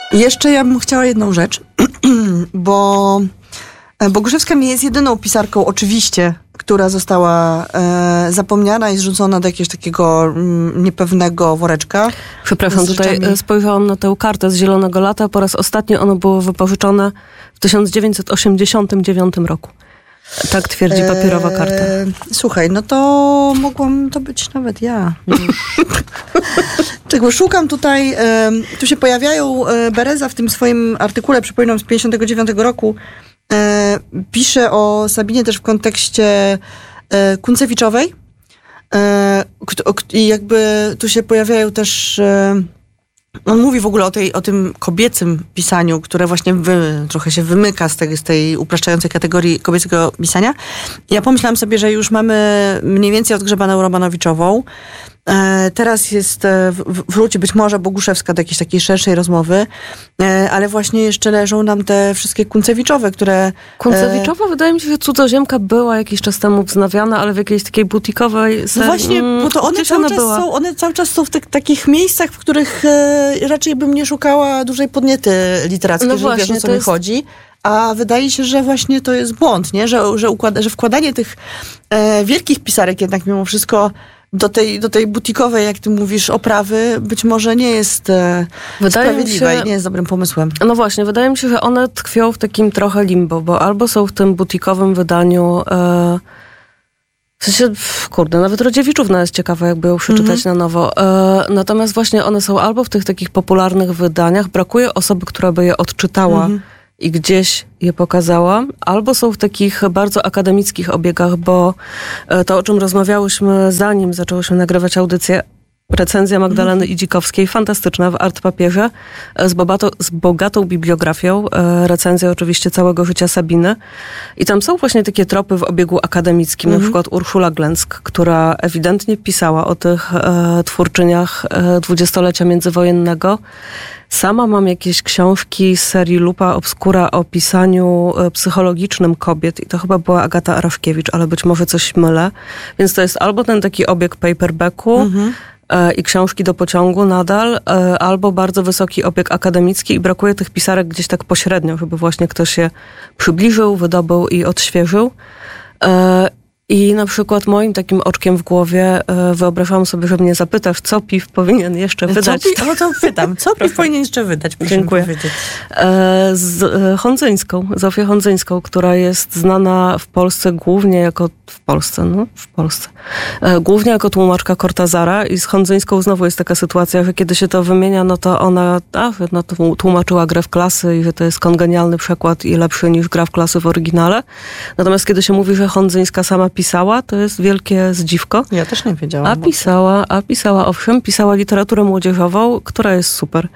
Jeszcze ja bym chciała jedną rzecz, bo Boguszewska nie jest jedyną pisarką, oczywiście, która została zapomniana i zrzucona do jakiegoś takiego niepewnego woreczka. Przepraszam, tutaj spojrzałam na tę kartę z Zielonego Lata. Po raz ostatni ono było wypożyczone w 1989 roku. Tak twierdzi papierowa karta. Słuchaj, no to mogłam to być nawet ja. Czego szukam tutaj, tu się pojawiają, Bereza w tym swoim artykule, przypominam, z 59 roku, pisze o Sabinie też w kontekście Kuncewiczowej. I jakby tu się pojawiają też... On mówi w ogóle o tym kobiecym pisaniu, które właśnie trochę się wymyka z tej upraszczającej kategorii kobiecego pisania. Ja pomyślałam sobie, że już mamy mniej więcej odgrzebaną Romanowiczową. Teraz wróci być może Boguszewska do jakiejś takiej szerszej rozmowy, ale właśnie jeszcze leżą nam te wszystkie Kuncewiczowe, które... Kuncewiczowa, wydaje mi się, że Cudzoziemka była jakiś czas temu wznawiana, ale w jakiejś takiej butikowej serii. No właśnie, bo to one cały czas są w takich miejscach, w których raczej bym nie szukała dużej podniety literackiej, no właśnie, wiesz, o co mi chodzi. A wydaje się, że właśnie to jest błąd, nie? Że wkładanie tych wielkich pisarek jednak mimo wszystko do tej butikowej, jak ty mówisz, oprawy być może nie jest sprawiedliwe i nie jest dobrym pomysłem. No właśnie, wydaje mi się, że one tkwią w takim trochę limbo, bo albo są w tym butikowym wydaniu... W sensie, nawet Rodziewiczówna jest ciekawa, jakby ją przeczytać na nowo. Natomiast właśnie one są albo w tych takich popularnych wydaniach, brakuje osoby, która by je odczytała i gdzieś je pokazała, albo są w takich bardzo akademickich obiegach, bo to, o czym rozmawiałyśmy zanim zaczęłyśmy nagrywać audycję, recenzja Magdaleny Idzikowskiej, fantastyczna, w Art Papierze, z bogatą bibliografią, recenzja oczywiście całego życia Sabiny. I tam są właśnie takie tropy w obiegu akademickim, na przykład Urszula Glęck, która ewidentnie pisała o tych twórczyniach dwudziestolecia międzywojennego. Sama mam jakieś książki z serii Lupa Obscura o pisaniu psychologicznym kobiet i to chyba była Agata Araszkiewicz, ale być może coś mylę. Więc to jest albo ten taki obieg paperbacku i książki do pociągu nadal, albo bardzo wysoki obieg akademicki i brakuje tych pisarek gdzieś tak pośrednio, żeby właśnie ktoś je przybliżył, wydobył i odświeżył. I na przykład moim takim oczkiem w głowie wyobrażałam sobie, że mnie zapytasz, co PiW powinien jeszcze wydać. To pytam, co PiW powinien jeszcze wydać? Dziękuję. Zofię Hondzyńską, która jest znana w Polsce głównie jako... głównie jako tłumaczka Cortazara i z Hondzyńską znowu jest taka sytuacja, że kiedy się to wymienia, no to ona tłumaczyła Grę w klasy i że to jest kongenialny przekład i lepszy niż Gra w klasy w oryginale. Natomiast kiedy się mówi, że Hondzyńska sama pisała, to jest wielkie zdziwko. Ja też nie wiedziałam. Pisała, owszem, pisała literaturę młodzieżową, która jest super.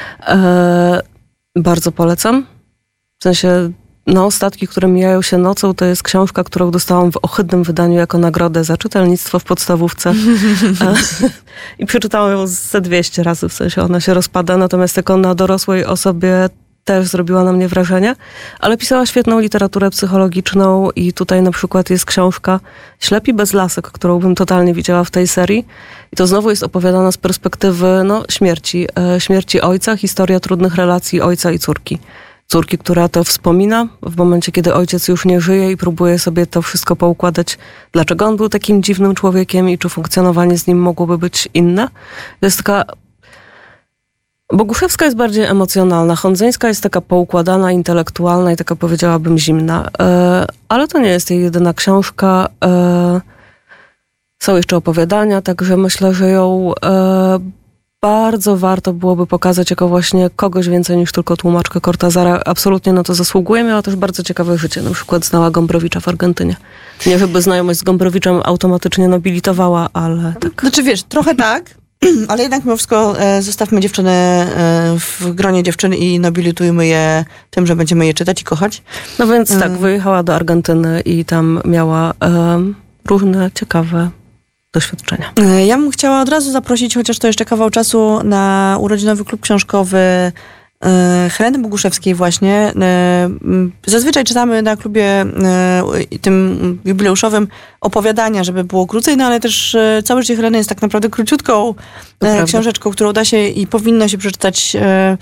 Bardzo polecam. W sensie, Statki, które mijają się nocą, to jest książka, którą dostałam w ohydnym wydaniu jako nagrodę za czytelnictwo w podstawówce. I przeczytałam ją ze 200 razy, w sensie ona się rozpada, natomiast jako na dorosłej osobie też zrobiła na mnie wrażenie, ale pisała świetną literaturę psychologiczną i tutaj na przykład jest książka Ślepi bez lasek, którą bym totalnie widziała w tej serii. I to znowu jest opowiadana z perspektywy śmierci ojca, historia trudnych relacji ojca i córki. Córki, która to wspomina w momencie, kiedy ojciec już nie żyje i próbuje sobie to wszystko poukładać, dlaczego on był takim dziwnym człowiekiem i czy funkcjonowanie z nim mogłoby być inne. To jest taka... Boguszewska jest bardziej emocjonalna, Hondzyńska jest taka poukładana, intelektualna i taka, powiedziałabym, zimna. Ale to nie jest jej jedyna książka. Są jeszcze opowiadania, także myślę, że ją bardzo warto byłoby pokazać jako właśnie kogoś więcej niż tylko tłumaczkę Cortazara. Absolutnie na to zasługuje. Miała też bardzo ciekawe życie. Na przykład znała Gombrowicza w Argentynie. Nie, żeby znajomość z Gombrowiczem automatycznie nobilitowała, ale tak. Znaczy wiesz, trochę tak, ale jednak mimo wszystko zostawmy dziewczyny w gronie dziewczyn i nobilitujmy je tym, że będziemy je czytać i kochać. No więc tak, wyjechała do Argentyny i tam miała różne ciekawe doświadczenia. Ja bym chciała od razu zaprosić, chociaż to jeszcze kawał czasu, na urodzinowy klub książkowy Heleny Boguszewskiej właśnie. Zazwyczaj czytamy na klubie tym jubileuszowym opowiadania, żeby było krócej, no ale też całe życie Heleny jest tak naprawdę króciutką książeczką, którą da się i powinno się przeczytać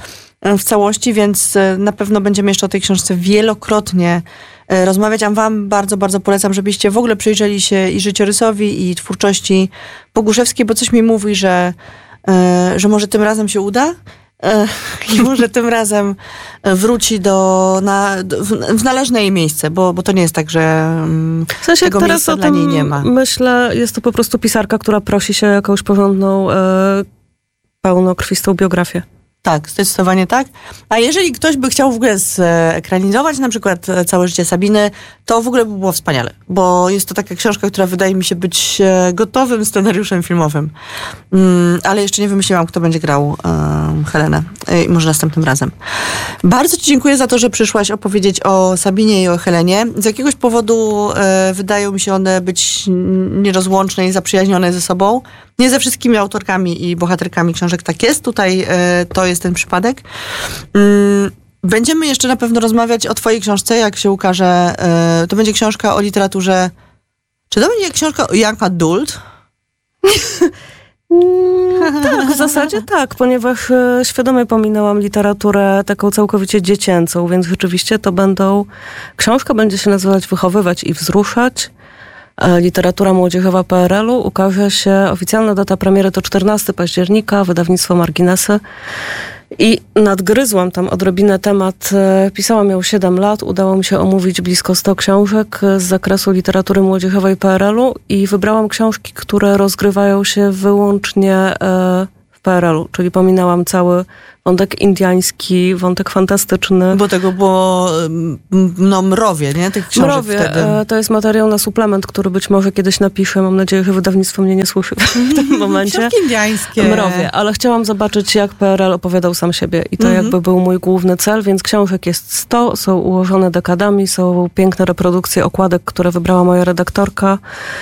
w całości, więc na pewno będziemy jeszcze o tej książce wielokrotnie rozmawiać, a wam bardzo, bardzo polecam, żebyście w ogóle przyjrzeli się i życiorysowi, i twórczości Boguszewskiej, bo coś mi mówi, że może tym razem się uda i może tym razem wróci w należne jej miejsce, bo to nie jest tak, że w sensie, tego miejsca dla niej nie ma. Myślę, jest to po prostu pisarka, która prosi się o jakąś porządną, pełnokrwistą biografię. Tak, zdecydowanie tak. A jeżeli ktoś by chciał w ogóle zekranizować na przykład całe życie Sabiny, to w ogóle by było wspaniale, bo jest to taka książka, która wydaje mi się być gotowym scenariuszem filmowym. Ale jeszcze nie wymyśliłam, kto będzie grał Helenę. Może następnym razem. Bardzo ci dziękuję za to, że przyszłaś opowiedzieć o Sabinie i o Helenie. Z jakiegoś powodu wydają mi się one być nierozłączne i zaprzyjaźnione ze sobą. Nie ze wszystkimi autorkami i bohaterkami książek tak jest. Tutaj to jest ten przypadek. Będziemy jeszcze na pewno rozmawiać o twojej książce, jak się ukaże. To będzie książka o literaturze. Czy to będzie książka o young adult? Tak, w zasadzie tak, ponieważ świadomie pominęłam literaturę taką całkowicie dziecięcą, więc rzeczywiście to książka będzie się nazywać Wychowywać i wzruszać. Literatura młodzieżowa PRL-u. Ukaże się, oficjalna data premiery to 14 października, wydawnictwo Marginesy. I nadgryzłam tam odrobinę temat. Pisałam ją 7 lat. Udało mi się omówić blisko 100 książek z zakresu literatury młodzieżowej PRL-u i wybrałam książki, które rozgrywają się wyłącznie w PRL-u, czyli pominęłam cały wątek indiański, wątek fantastyczny. Bo tego było mrowie, nie? Tych książek mrowie. Wtedy. To jest materiał na suplement, który być może kiedyś napiszę. Mam nadzieję, że wydawnictwo mnie nie słyszy w tym momencie. Książki indiańskie. Mrowie, ale chciałam zobaczyć, jak PRL opowiadał sam siebie. I to jakby był mój główny cel, więc książek jest 100, są ułożone dekadami, są piękne reprodukcje okładek, które wybrała moja redaktorka,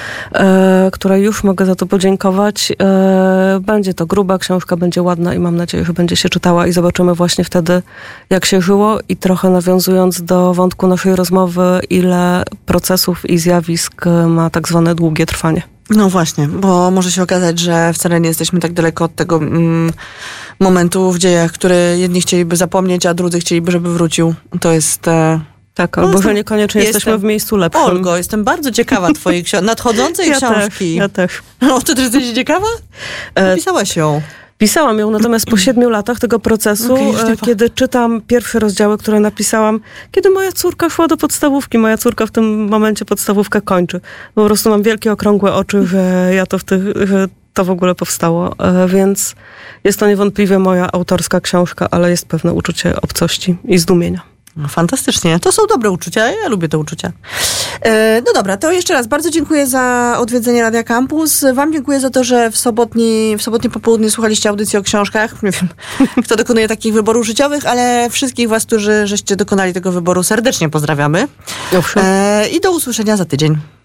której już mogę za to podziękować. Będzie to gruba książka, będzie ładna i mam nadzieję, że będzie się czytała i zobaczymy właśnie wtedy, jak się żyło i trochę nawiązując do wątku naszej rozmowy, ile procesów i zjawisk ma tak zwane długie trwanie. No właśnie, bo może się okazać, że wcale nie jesteśmy tak daleko od tego momentu w dziejach, który jedni chcieliby zapomnieć, a drudzy chcieliby, żeby wrócił. To jest... Tak, albo że niekoniecznie jesteśmy w miejscu lepszym. Olgo, jestem bardzo ciekawa twojej nadchodzącej książki. Ja też. No, ty też jesteś ciekawa? Napisałaś ją. Pisałam ją, natomiast po 7 latach tego procesu, kiedy czytam pierwsze rozdziały, które napisałam, kiedy moja córka szła do podstawówki, moja córka w tym momencie podstawówkę kończy. Po prostu mam wielkie, okrągłe oczy, że że to w ogóle powstało. Więc jest to niewątpliwie moja autorska książka, ale jest pewne uczucie obcości i zdumienia. Fantastycznie. To są dobre uczucia. Ja lubię te uczucia. No dobra, to jeszcze raz bardzo dziękuję za odwiedzenie Radia Campus. Wam dziękuję za to, że w sobotnie popołudnie słuchaliście audycji o książkach. Nie wiem, kto dokonuje takich wyborów życiowych, ale wszystkich was, którzy żeście dokonali tego wyboru, serdecznie pozdrawiamy. I do usłyszenia za tydzień.